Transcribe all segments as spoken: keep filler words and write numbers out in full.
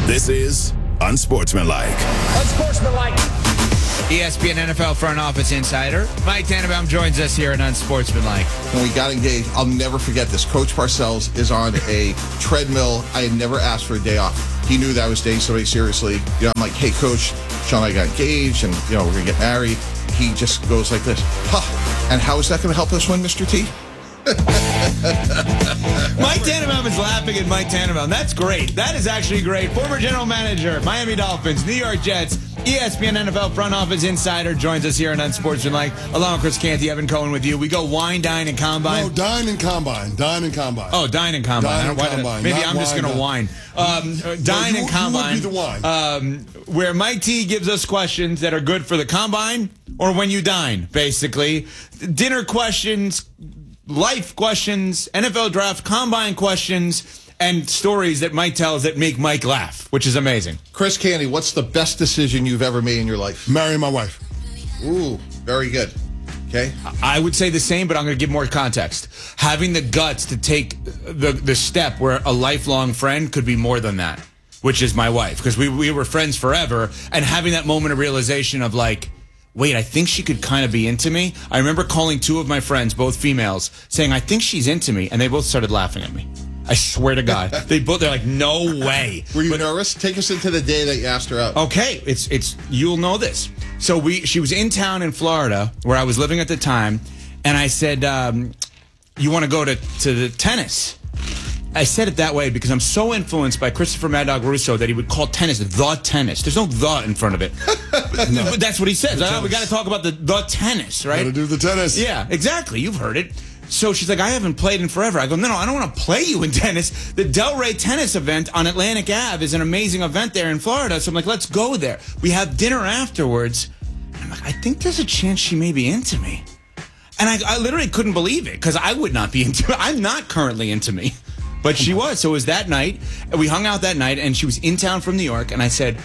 This is Unsportsmanlike. Unsportsmanlike. E S P N N F L Front Office Insider Mike Tannenbaum joins us here at Unsportsmanlike. When we got engaged, I'll never forget this. Coach Parcells is on a treadmill. I had never asked for a day off. He knew that I was dating somebody seriously. You know, I'm like, hey, Coach, Sean and I got engaged, and, you know, we're going to get married. He just goes like this. Huh. And how is that going to help us win, Mister T? Mike Tannenbaum is laughing at Mike Tannenbaum. That's great. That is actually great. Former general manager, Miami Dolphins, New York Jets, E S P N N F L Front Office Insider joins us here on Unsportsmanlike. Along with Chris Canty, Evan Cohen with you. We go wine, dine, and combine. No, dine and combine. Dine and combine. Oh, dine and combine. Dine and Why combine. Maybe Not I'm just going to wine. whine. Um, dine no, you, and combine. You would be the wine. Um, where Mike T gives us questions that are good for the combine or when you dine, basically. Dinner questions, life questions, N F L draft, combine questions, and stories that Mike tells that make Mike laugh, which is amazing. Chris Canty, what's the best decision you've ever made in your life? Marry my wife. Ooh, very good. Okay. I would say the same, but I'm going to give more context. Having the guts to take the the step where a lifelong friend could be more than that, which is my wife, because we, we were friends forever, and having that moment of realization of like, wait, I think she could kind of be into me. I remember calling two of my friends, both females, saying, I think she's into me, and they both started laughing at me. I swear to God. They both, they're like, no way. Were you but, nervous? Take us into the day that you asked her out. Okay, it's, it's, you'll know this. So we, she was in town in Florida, where I was living at the time, and I said, um, you want to go to, to the tennis? I said it that way because I'm so influenced by Christopher Mad Dog Russo that he would call tennis the tennis. There's no the in front of it. No. But that's what he says. Oh, we got to talk about the the tennis, right? Got to do the tennis. Yeah, exactly. You've heard it. So she's like, I haven't played in forever. I go, no, no, I don't want to play you in tennis. The Delray Tennis event on Atlantic Avenue is an amazing event there in Florida. So I'm like, let's go there. We have dinner afterwards. And I'm like, I think there's a chance she may be into me. And I, I literally couldn't believe it because I would not be into it. I'm not currently into me. But she was. So it was that night. We hung out that night, and she was in town from New York. And I said,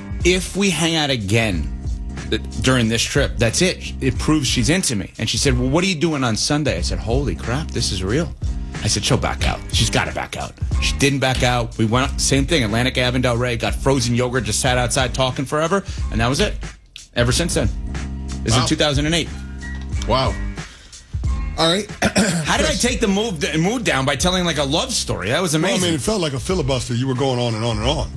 if we hang out again during this trip, that's it. It proves she's into me. And she said, well, what are you doing on Sunday? I said, holy crap, this is real. I said, she'll back out. She's got to back out. She didn't back out. We went, same thing, Atlantic Avenue, Delray, got frozen yogurt, just sat outside talking forever. And that was it. Ever since then. This is Wow. in two thousand eight. Wow. All right. How did I take the move, the mood down by telling like a love story? That was amazing. Well, I mean, it felt like a filibuster. You were going on and on and on.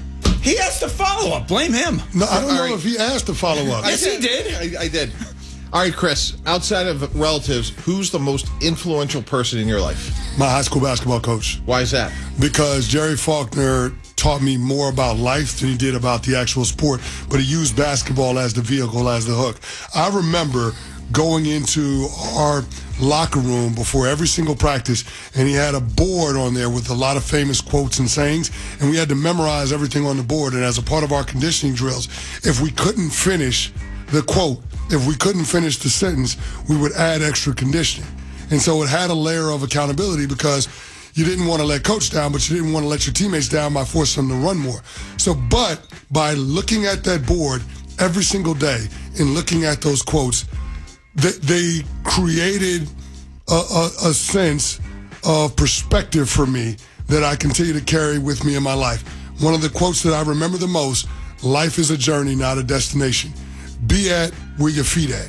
He has to follow up. Blame him. No, I don't All know right. if he asked to follow up. Yes, he did. I, I did. All right, Chris, outside of relatives, who's the most influential person in your life? My high school basketball coach. Why is that? Because Jerry Faulkner taught me more about life than he did about the actual sport, but he used basketball as the vehicle, as the hook. I remember going into our locker room before every single practice, and he had a board on there with a lot of famous quotes and sayings, and we had to memorize everything on the board. And as a part of our conditioning drills, if we couldn't finish the quote, if we couldn't finish the sentence, we would add extra conditioning. And so it had a layer of accountability because you didn't want to let coach down, but you didn't want to let your teammates down by forcing them to run more. So, but by looking at that board every single day and looking at those quotes, they, they created a, a, a sense of perspective for me that I continue to carry with me in my life. One of the quotes that I remember the most, life is a journey, not a destination. Be at where your feet at.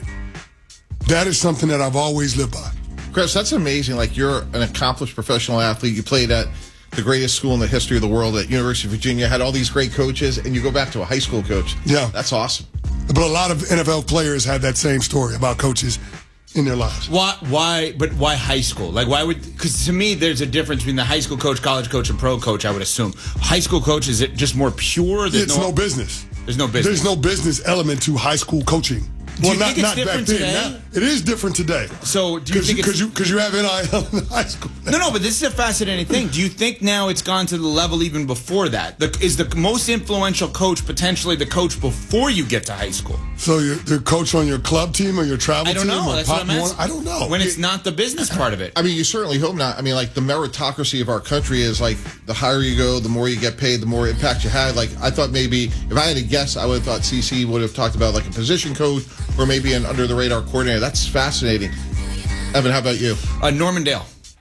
That is something that I've always lived by. Chris, that's amazing. Like, you're an accomplished professional athlete. You played at the greatest school in the history of the world at University of Virginia, had all these great coaches, and you go back to a high school coach. Yeah. That's awesome. But a lot of N F L players had that same story about coaches in their lives. Why? Why? But why high school? Like, why would? Because to me, there's a difference between the high school coach, college coach, and pro coach. I would assume high school coach, is it just more pure? There's It's no business. There's no business. There's no business element to high school coaching. Do Well, you not think it's not back different then. today? Now, it is different today. So do you think it's- because you because you have N I L in high school? No, no, but this is a fascinating thing. Do you think now it's gone to the level even before that? The, is the most influential coach potentially the coach before you get to high school? So you're the coach on your club team or your travel I don't team? know. or That's Pop what I'm Warner? asking. I don't know. When it's not the business part of it. I mean, you certainly hope not. I mean, like, the meritocracy of our country is like the higher you go, the more you get paid, the more impact you had. Like, I thought maybe if I had to guess, I would have thought C C would have talked about like a position coach or maybe an under the radar coordinator. That's fascinating. Evan, how about you? Uh, Norman Dale.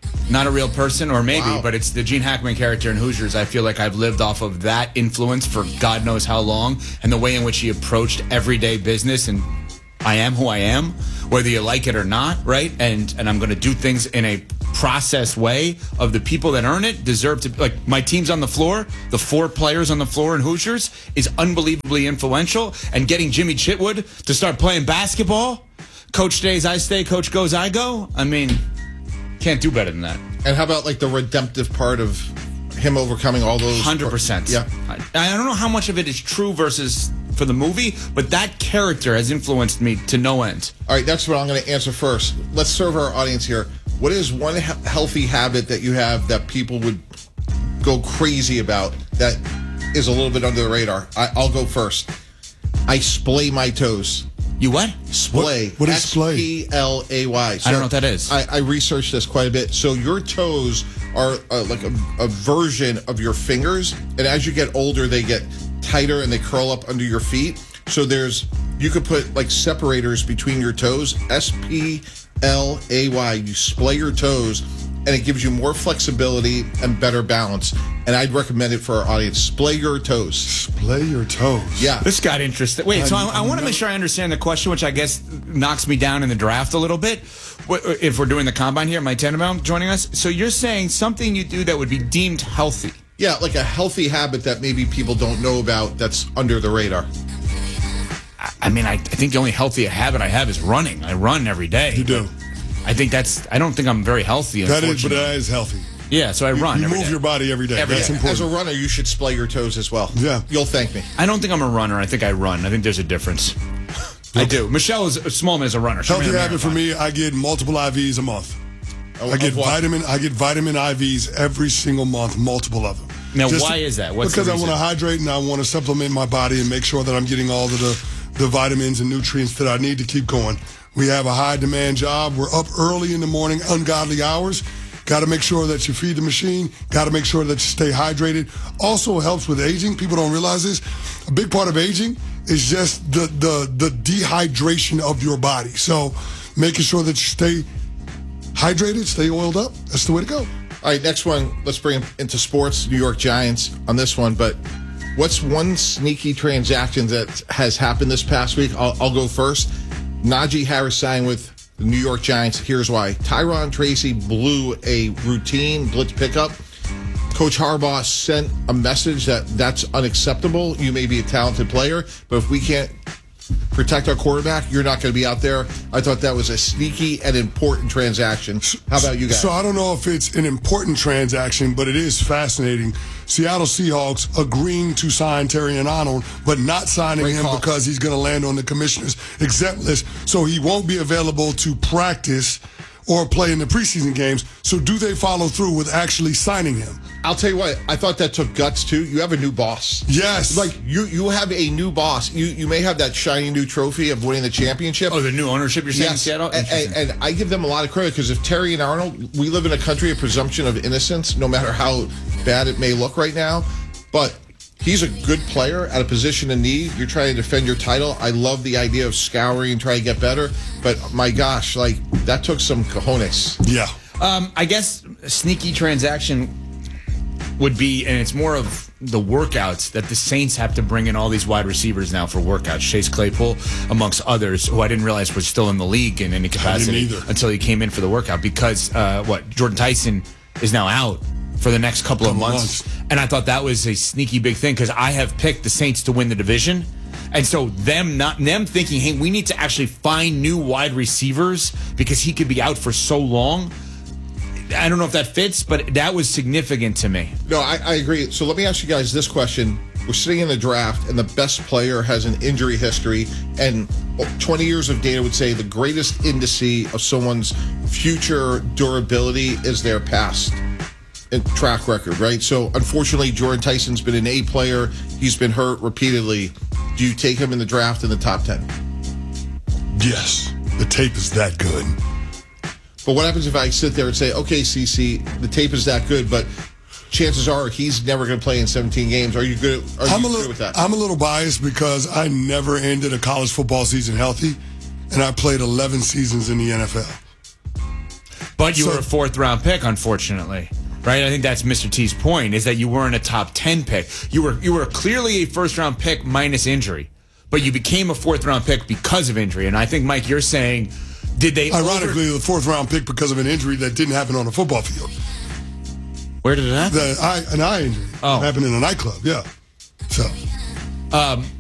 Not a real person, or maybe, Wow. but it's the Gene Hackman character in Hoosiers. I feel like I've lived off of that influence for God knows how long, and the way in which he approached everyday business, and I am who I am, whether you like it or not, right? And and I'm going to do things in a process way of the people that earn it deserve to, like my team's on the floor, the four players on the floor in Hoosiers is unbelievably influential, and getting Jimmy Chitwood to start playing basketball, coach stays, I stay, coach goes, I go. I mean, can't do better than that. And how about like the redemptive part of him overcoming all those? one hundred percent. Yeah. I, I don't know how much of it is true versus for the movie, but that character has influenced me to no end. All right, next one I'm going to answer first. Let's serve our audience here. What is one he- healthy habit that you have that people would go crazy about that is a little bit under the radar? I, I'll go first. I splay my toes. You what? Splay. What- what is splay? S P L A Y. So I don't know what that is. I, I researched this quite a bit. So your toes are uh, like a, a version of your fingers, and as you get older, they get tighter and they curl up under your feet. So there's, you could put like separators between your toes. S P L A Y. You splay your toes, and it gives you more flexibility and better balance. And I'd recommend it for our audience. Splay your toes. Splay your toes. Yeah. This got interesting. Wait, so I, I want to make sure I understand the question, which I guess knocks me down in the draft a little bit. What, if we're doing the combine here, Mike Tannenbaum joining us. So you're saying something you do that would be deemed healthy. Yeah, like a healthy habit that maybe people don't know about that's under the radar. I, I mean, I, I think the only healthy habit I have is running. I run every day. You do. I think that's, I don't think I'm very healthy, That is, but unfortunately. that is healthy. Yeah, so I run You every move day. your body every day. Every That's day. important. As a runner, you should splay your toes as well. Yeah. You'll thank me. I don't think I'm a runner. I think I run. I think there's a difference. I do. Michelle is Smallman is a runner. She Healthy ran a habit for marathon. me, I get multiple I Vs a month. Oh, I get of what? vitamin I get vitamin I Vs every single month, multiple of them. Now, Just why to- is that? What's because the I want to reason? hydrate and I want to supplement my body and make sure that I'm getting all of the, the vitamins and nutrients that I need to keep going. We have a high demand job. We're up early in the morning, ungodly hours. Got to make sure that you feed the machine. Got to make sure that you stay hydrated. Also helps with aging. People don't realize this. A big part of aging is just the, the, the dehydration of your body. So making sure that you stay hydrated, stay oiled up. That's the way to go. All right, next one. Let's bring it into sports. New York Giants on this one. But what's one sneaky transaction that has happened this past week? I'll, I'll go first. Najee Harris signed with the New York Giants. Here's why. Tyron Tracy blew a routine blitz pickup. Coach Harbaugh sent a message that that's unacceptable. You may be a talented player, but if we can't protect our quarterback, you're not going to be out there. I thought that was a sneaky and important transaction. How about you guys? So I don't know if it's an important transaction, but it is fascinating. Seattle Seahawks agreeing to sign Terrion Arnold, but not signing Great him call. because he's going to land on the commissioner's exempt list. So he won't be available to practice or play in the preseason games. So do they follow through with actually signing him? I'll tell you what, I thought that took guts too. You have a new boss. Yes. Like you you have a new boss. You you may have that shiny new trophy of winning the championship. Oh, the new ownership you're saying in Yes, Seattle? and, and, and I give them a lot of credit because if Terry and Arnold, we live in a country of presumption of innocence, no matter how bad it may look right now. But he's a good player at a position of need. You're trying to defend your title. I love the idea of scouring and trying to get better. But my gosh, like that took some cojones. Yeah. Um, I guess a sneaky transaction would be, and it's more of the workouts that the Saints have to bring in all these wide receivers now for workouts. Chase Claypool, amongst others, who I didn't realize was still in the league in any capacity either. until he came in for the workout because, uh, what, Jordan Tyson is now out for the next couple, of Couple months. months. And I thought that was a sneaky big thing because I have picked the Saints to win the division. And so them not them thinking, hey, we need to actually find new wide receivers because he could be out for so long. I don't know if that fits, but that was significant to me. No, I, I agree. So let me ask you guys this question. We're sitting in the draft, and the best player has an injury history, and twenty years of data would say the greatest indice of someone's future durability is their past and track record, right? So unfortunately, Jordan Tyson's been an A player. He's been hurt repeatedly. Do you take him in the draft in the top ten? Yes. The tape is that good. But what happens if I sit there and say, okay, C C, the tape is that good, but chances are he's never going to play in seventeen games. Are you good? Are I'm you a good little, with that? I'm a little biased because I never ended a college football season healthy, and I played eleven seasons in the N F L. But you So- were a fourth round pick, unfortunately. Right? I think that's Mister T's point, is that you weren't a top ten pick. You were you were clearly a first round pick minus injury. But you became a fourth round pick because of injury. And I think, Mike, you're saying, did they Ironically, over- the fourth round pick because of an injury that didn't happen on the football field. Where did it happen? The eye, an eye injury Oh. happened in a nightclub. Yeah. So Um,